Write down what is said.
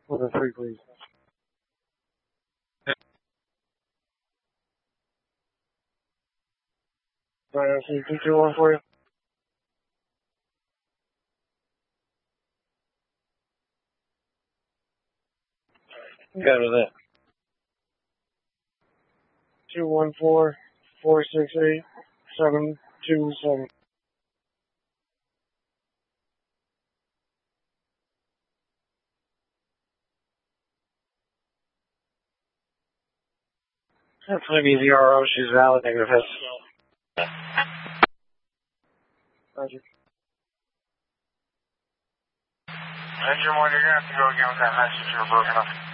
With a 3, please. Alright, I see 221 for you. Got it there. 214-468-727. That's going to be the RO. She's valid negative. Roger. Engine 1, you're going to have to go again with that message. You're broken up.